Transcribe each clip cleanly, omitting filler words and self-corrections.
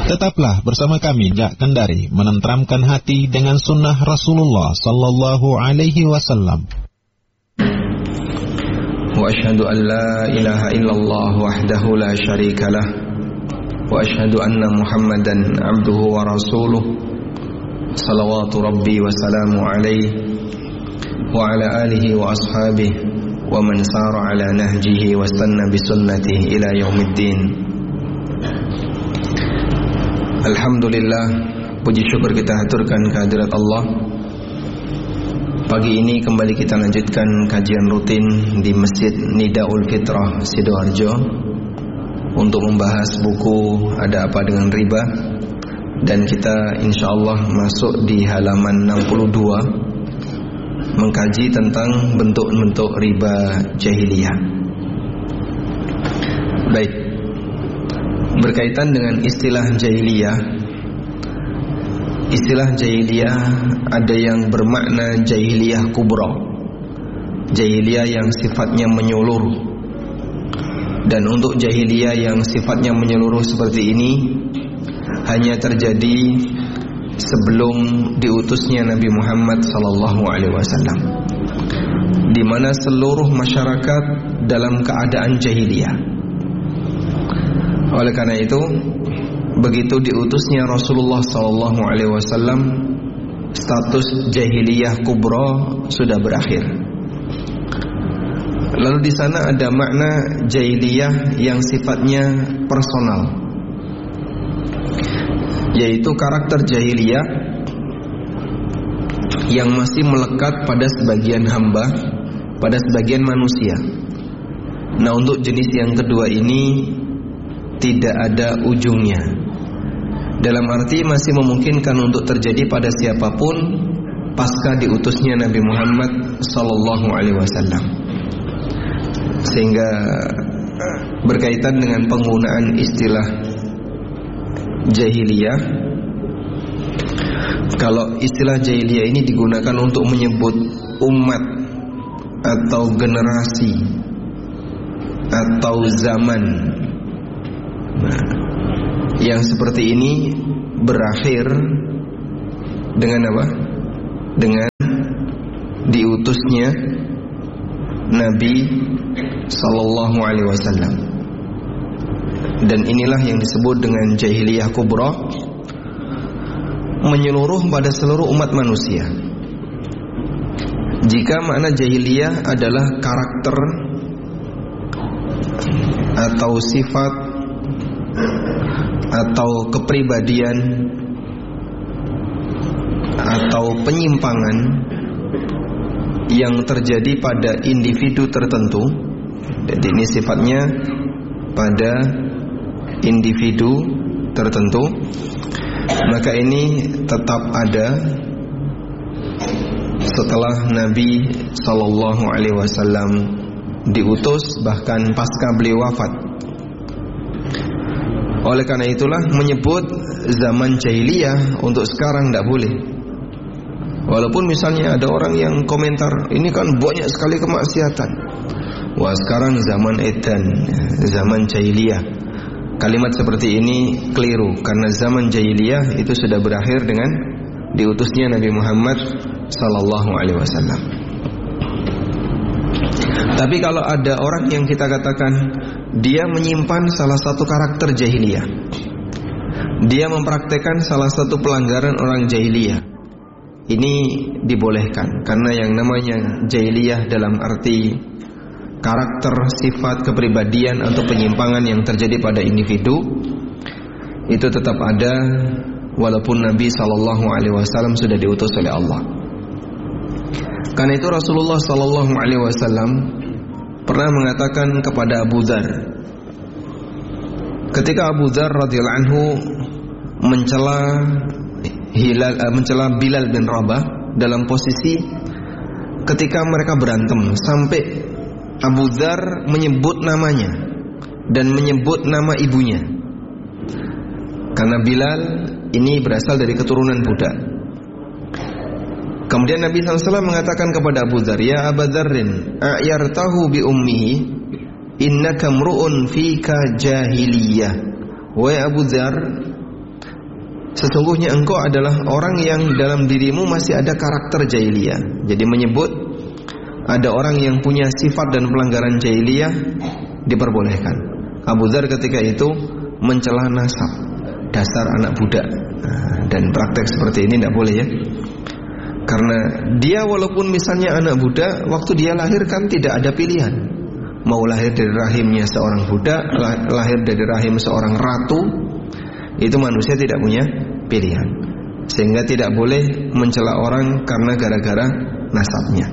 Tetaplah bersama kami Jak Kendari menenteramkan hati dengan sunnah Rasulullah sallallahu alaihi wasallam. Wa asyhadu an la ilaha illallah wahdahu la syarikalah wa asyhadu anna Muhammadan abduhu wa rasuluh salawatu rabbi wa salamu alaihi wa ala alihi wa ashabihi wa man sara ala nahjihi wa istanna bi sunnatihi ila yaumiddin. Alhamdulillah, puji syukur kita haturkan kehadirat Allah. Pagi ini kembali kita lanjutkan kajian rutin di Masjid Nidaul Fitrah Sidoarjo untuk membahas buku Ada Apa Dengan Riba, dan kita insyaallah masuk di halaman 62 mengkaji tentang bentuk-bentuk riba jahiliyah. Baik, berkaitan dengan istilah jahiliyah. Istilah jahiliyah ada yang bermakna jahiliyah kubra, jahiliyah yang sifatnya menyeluruh. Dan untuk jahiliyah yang sifatnya menyeluruh seperti ini hanya terjadi sebelum diutusnya Nabi Muhammad SAW, di mana seluruh masyarakat dalam keadaan jahiliyah. Oleh karena itu, begitu diutusnya Rasulullah SAW, status jahiliyah kubra sudah berakhir. Lalu di sana ada makna jahiliyah yang sifatnya personal, yaitu karakter jahiliyah yang masih melekat pada sebagian hamba, pada sebagian manusia. Nah, untuk jenis yang kedua ini tidak ada ujungnya, dalam arti masih memungkinkan untuk terjadi pada siapapun pasca diutusnya Nabi Muhammad SAW. Sehingga berkaitan dengan penggunaan istilah jahiliyah, kalau istilah jahiliyah ini digunakan untuk menyebut umat atau generasi atau zaman, yang seperti ini berakhir dengan apa? Dengan diutusnya Nabi Sallallahu Alaihi Wasallam. Dan inilah yang disebut dengan jahiliyah kubra, menyeluruh pada seluruh umat manusia. Jika makna jahiliyah adalah karakter atau sifat atau kepribadian atau penyimpangan yang terjadi pada individu tertentu, jadi ini sifatnya pada individu tertentu, maka ini tetap ada setelah Nabi SAW diutus, bahkan pasca beliau wafat. Oleh karena itulah menyebut zaman jahiliyah untuk sekarang tidak boleh. Walaupun misalnya ada orang yang komentar, ini kan banyak sekali kemaksiatan. Wah, sekarang zaman edan, zaman jahiliyah. Kalimat seperti ini keliru, karena zaman jahiliyah itu sudah berakhir dengan diutusnya Nabi Muhammad SAW. Tapi kalau ada orang yang kita katakan dia menyimpan salah satu karakter jahiliyah, dia mempraktekkan salah satu pelanggaran orang jahiliyah, ini dibolehkan. Karena yang namanya jahiliyah dalam arti karakter, sifat, kepribadian atau penyimpangan yang terjadi pada individu, itu tetap ada walaupun Nabi SAW sudah diutus oleh Allah. Karena itu Rasulullah SAW pernah mengatakan kepada Abu Dzar, ketika Abu Dzar radhiyallahu anhu mencela Bilal bin Rabah dalam posisi ketika mereka berantem, sampai Abu Dzar menyebut namanya dan menyebut nama ibunya, karena Bilal ini berasal dari keturunan budak. Kemudian Nabi SAW mengatakan kepada Abu Dzar, ya Abu Dzarrin, a'yartahu bi ummihi, innaka mru'un fika jahiliyah. Wahai Abu Dzar, sesungguhnya engkau adalah orang yang dalam dirimu masih ada karakter jahiliyah. Jadi menyebut ada orang yang punya sifat dan pelanggaran jahiliyah diperbolehkan. Abu Dzar ketika itu mencela nasab, dasar anak budak. Dan praktek seperti ini tidak boleh ya. Karena dia walaupun misalnya anak budak, waktu dia lahir kan tidak ada pilihan. Mau lahir dari rahimnya seorang budak, lahir dari rahim seorang ratu, itu manusia tidak punya pilihan. Sehingga tidak boleh mencela orang karena gara-gara nasabnya.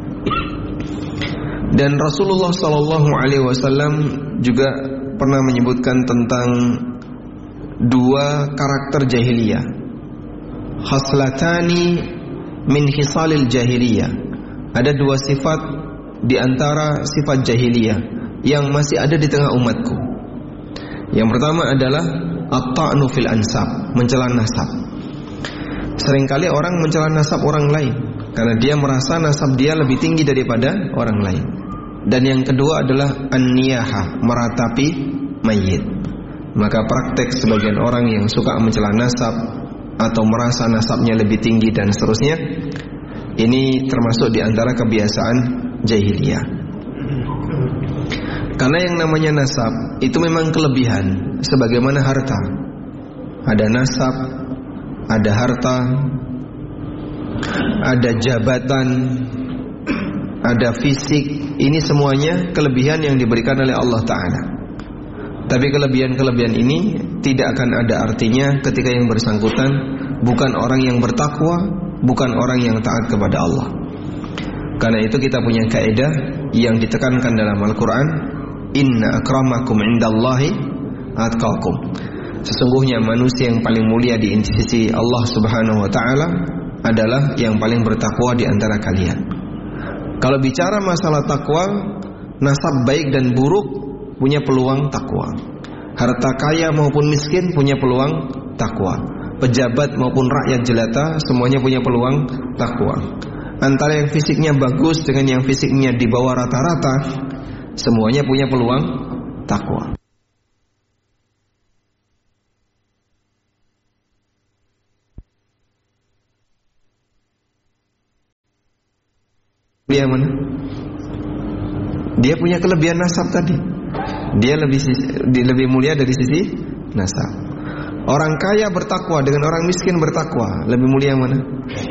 Dan Rasulullah SAW juga pernah menyebutkan tentang dua karakter jahiliyah. Khaslatani min khisalil jahiliyah. Ada dua sifat di antara sifat jahiliyah yang masih ada di tengah umatku. Yang pertama adalah at-ta'nu fil ansab, mencela nasab. Seringkali orang mencela nasab orang lain karena dia merasa nasab dia lebih tinggi daripada orang lain. Dan yang kedua adalah an-niyaha, meratapi mayit. Maka praktek sebagian orang yang suka mencela nasab atau merasa nasabnya lebih tinggi dan seterusnya, ini termasuk di antara kebiasaan jahiliyah. Karena yang namanya nasab itu memang kelebihan, sebagaimana harta. Ada nasab, ada harta, ada jabatan, ada fisik. Ini semuanya kelebihan yang diberikan oleh Allah Ta'ala. Tapi kelebihan-kelebihan ini tidak akan ada artinya ketika yang bersangkutan bukan orang yang bertakwa, bukan orang yang taat kepada Allah. Karena itu kita punya kaidah yang ditekankan dalam Al-Quran, inna akramakum indallahi atqakum. Sesungguhnya manusia yang paling mulia di sisi Allah Subhanahu wa Ta'ala adalah yang paling bertakwa di antara kalian. Kalau bicara masalah takwa, nasab baik dan buruk punya peluang takwa. Harta kaya maupun miskin punya peluang takwa. Pejabat maupun rakyat jelata semuanya punya peluang takwa. Antara yang fisiknya bagus dengan yang fisiknya di bawah rata-rata, semuanya punya peluang takwa. Dia mana? Dia punya kelebihan nasab tadi. Dia lebih mulia dari sisi nasab. Orang kaya bertakwa dengan orang miskin bertakwa, lebih mulia mana?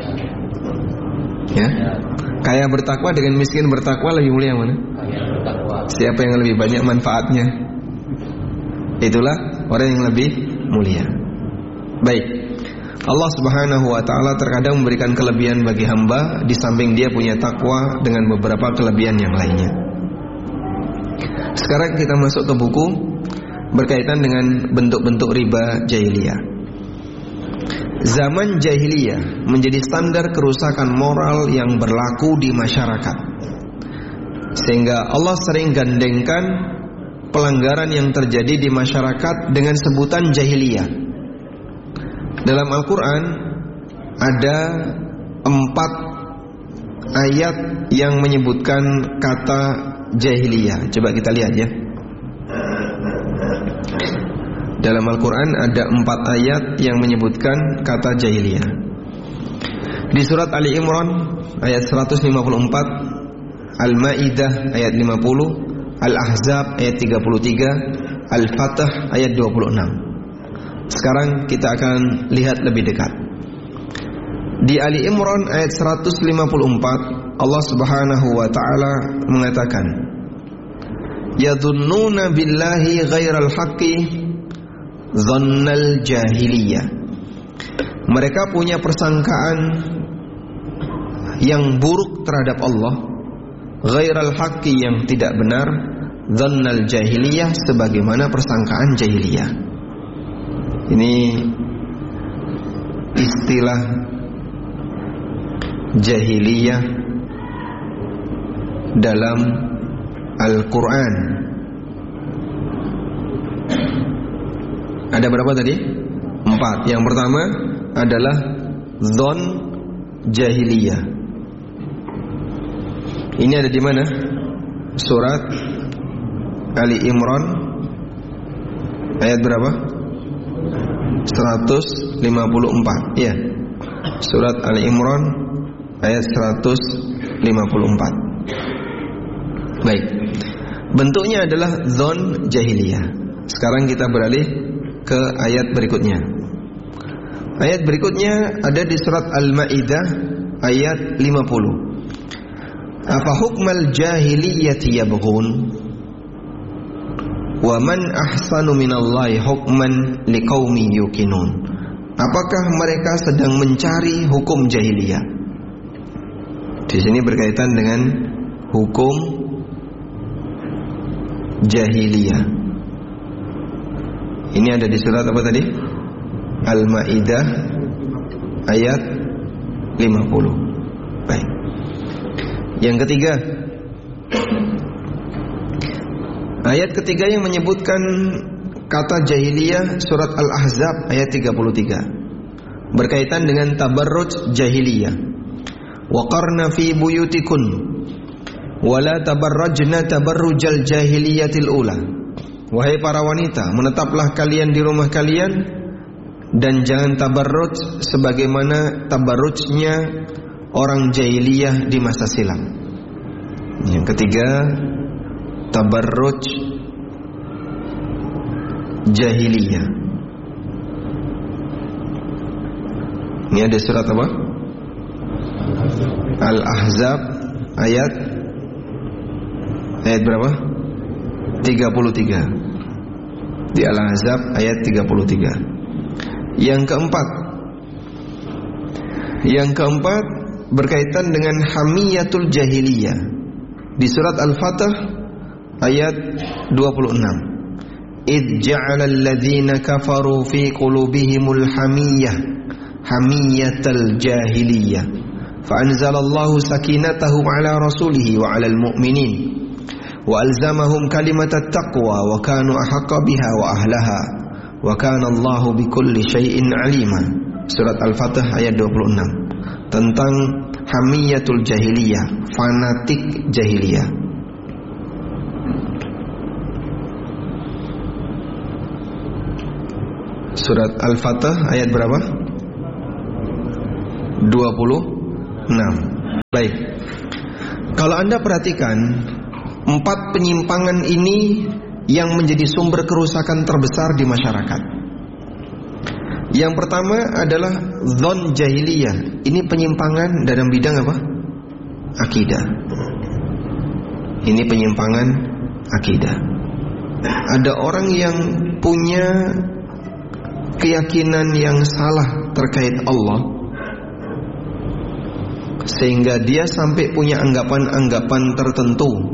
Ya? Kaya bertakwa dengan miskin bertakwa lebih mulia mana? Siapa yang lebih banyak manfaatnya? Itulah orang yang lebih mulia. Baik. Allah Subhanahu wa Ta'ala terkadang memberikan kelebihan bagi hamba di samping dia punya takwa dengan beberapa kelebihan yang lainnya. Sekarang kita masuk ke buku berkaitan dengan bentuk-bentuk riba jahiliyah. Zaman jahiliyah menjadi standar kerusakan moral yang berlaku di masyarakat, sehingga Allah sering gandengkan pelanggaran yang terjadi di masyarakat dengan sebutan jahiliyah. Dalam Al-Quran ada 4 ayat yang menyebutkan kata jahiliyah. Coba kita lihat ya. Dalam Al-Quran ada 4 ayat yang menyebutkan kata jahiliyah. Di surat Ali Imran ayat 154, Al-Ma'idah ayat 50, Al-Ahzab ayat 33, Al-Fatah ayat 26. Sekarang kita akan lihat lebih dekat. Di Ali Imran ayat 154, Allah Subhanahu wa Ta'ala mengatakan, yadhunnuna billahi ghairal haqqi dhannal jahiliyah. Mereka punya persangkaan yang buruk terhadap Allah, ghairal haqqi yang tidak benar, dhannal jahiliyah sebagaimana persangkaan jahiliyah. Ini istilah jahiliyah dalam Al-Quran. Ada berapa tadi? 4. Yang pertama adalah dzon jahiliyah. Ini ada di mana? Surat Ali Imran ayat berapa? 154. Ya. Surat Ali Imran ayat 154. Baik. Bentuknya adalah dzon jahiliyah. Sekarang kita beralih ke ayat berikutnya. Ayat berikutnya ada di surat Al-Maidah ayat 50. Afa hukmal jahiliyyati yabghun wa man ahsanu minallahi hukman liqaumin yuqinun. Apakah mereka sedang mencari hukum jahiliyah? Di sini berkaitan dengan hukum jahiliyah. Ini ada di surat apa tadi? Al-Maidah ayat 50. Baik. Yang ketiga, ayat ketiga yang menyebutkan kata jahiliyah, surat Al-Ahzab ayat 33, berkaitan dengan tabarruj jahiliyah. Wa qarna fi buyutikun wa la tabarrajna tabarrujal jahiliyatil ula. Wahai para wanita, menetaplah kalian di rumah kalian dan jangan tabarruj sebagaimana tabarrujnya orang jahiliyah di masa silam. Yang ketiga, tabarruj jahiliyah. Ini ada surat apa? Al-Ahzab ayat berapa? 33. Di Al-Ahzab ayat 33. Yang keempat berkaitan dengan hamiyatul jahiliyah di surat Al-Fatah ayat 26. Idh ja'ala alladhina kafaru fi qulubihimul hamiyatal jahiliyah fa anzalallahu sakinatahu ala rasulihi wa alal mu'minin wa alzamahum kalimatat taqwa wa kanu ahaqqa biha wa ahlaha wa kana Allahu bikulli syai'in alima. Surat Al-Fatah ayat 26, tentang hamiyatul jahiliyah, fanatik jahiliyah. Surat Al-Fatah ayat berapa? 26. Baik. Kalau Anda perhatikan, 4 penyimpangan ini yang menjadi sumber kerusakan terbesar di masyarakat. Yang pertama adalah dzon jahiliyah. Ini penyimpangan dalam bidang apa? Akidah. Ini penyimpangan akidah. Ada orang yang punya keyakinan yang salah terkait Allah, sehingga dia sampai punya anggapan-anggapan tertentu